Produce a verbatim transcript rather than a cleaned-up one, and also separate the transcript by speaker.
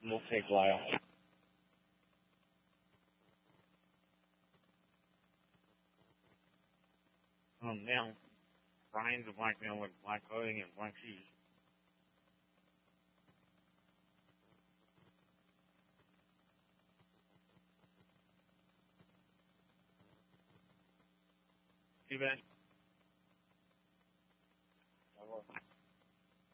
Speaker 1: Will take a while. Um, now, Brian's a black male with black clothing and black shoes. Too bad.